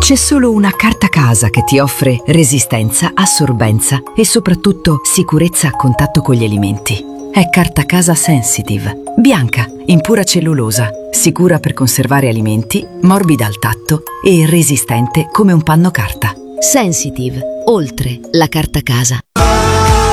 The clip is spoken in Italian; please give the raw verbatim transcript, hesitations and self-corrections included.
C'è solo una carta casa che ti offre resistenza, assorbenza e soprattutto sicurezza a contatto con gli alimenti. È Carta Casa Sensitive, bianca, in pura cellulosa, sicura per conservare alimenti, morbida al tatto e resistente come un panno carta. Sensitive, oltre la carta casa.